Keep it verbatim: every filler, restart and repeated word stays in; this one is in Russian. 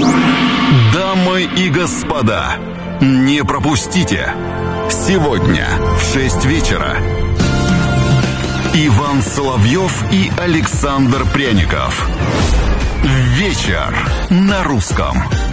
Дамы и господа, не пропустите! Сегодня в шесть вечера Иван Соловьев и Александр Пряников. Вечер на русском.